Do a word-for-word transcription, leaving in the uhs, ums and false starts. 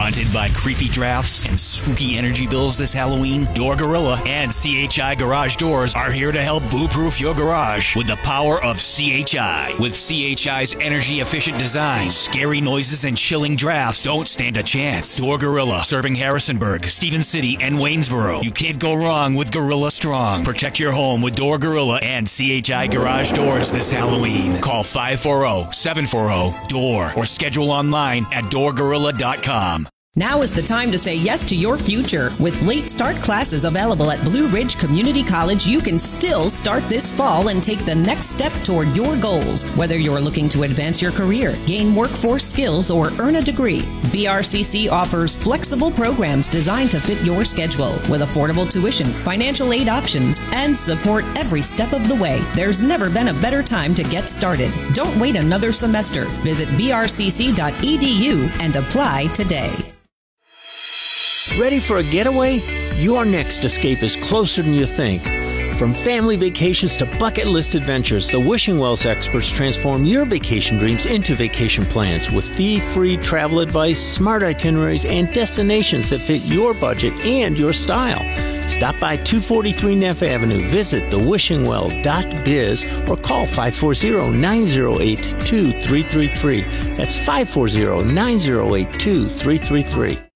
Haunted by creepy drafts and spooky energy bills this Halloween? Door Gorilla and C H I Garage Doors are here to help boo-proof your garage with the power of C H I. With C H I's energy-efficient design, scary noises and chilling drafts don't stand a chance. Door Gorilla, serving Harrisonburg, Stephen City, and Waynesboro. You can't go wrong with Gorilla Strong. Protect your home with Door Gorilla and C H I Garage Doors this Halloween. Call five four zero, seven four zero, D O O R or schedule online at door gorilla dot com. Now is the time to say yes to your future. With late start classes available at Blue Ridge Community College, you can still start this fall and take the next step toward your goals. Whether you're looking to advance your career, gain workforce skills, or earn a degree, B R C C offers flexible programs designed to fit your schedule with affordable tuition, financial aid options, and support every step of the way. There's never been a better time to get started. Don't wait another semester. Visit b r c c dot e d u and apply today. Ready for a getaway? Your next escape is closer than you think. From family vacations to bucket list adventures, the Wishing Wells experts transform your vacation dreams into vacation plans with fee-free travel advice, smart itineraries, and destinations that fit your budget and your style. Stop by two forty-three Neff Avenue, visit the wishing well dot biz, or call five four zero, nine zero eight, two three three three. That's five four zero, nine zero eight, two three three three.